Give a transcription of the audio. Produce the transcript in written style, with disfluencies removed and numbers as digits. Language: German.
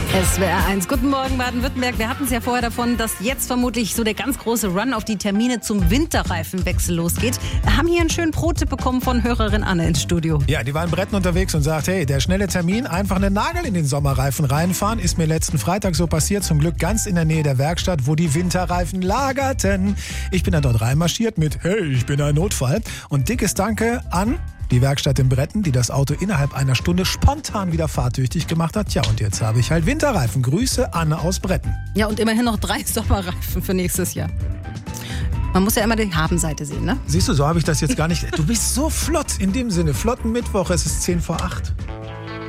SWR 1. Guten Morgen, Baden-Württemberg. Wir hatten es ja vorher davon, dass jetzt vermutlich so der ganz große Run auf die Termine zum Winterreifenwechsel losgeht. Wir haben hier einen schönen Pro-Tipp bekommen von Hörerin Anne ins Studio. Ja, die war in Bretten unterwegs und sagt, hey, der schnelle Termin, einfach einen Nagel in den Sommerreifen reinfahren, ist mir letzten Freitag so passiert, zum Glück ganz in der Nähe der Werkstatt, wo die Winterreifen lagerten. Ich bin dann dort reinmarschiert mit, hey, ich bin ein Notfall. Und dickes Danke an die Werkstatt in Bretten, die das Auto innerhalb einer Stunde spontan wieder fahrtüchtig gemacht hat. Ja, und jetzt habe ich halt Winterreifen. Grüße, Anne aus Bretten. Ja, und immerhin noch 3 Sommerreifen für nächstes Jahr. Man muss ja immer die Habenseite sehen, ne? Siehst du, so habe ich das jetzt gar nicht. Du bist so flott in dem Sinne. Flotten Mittwoch, es ist 7:50.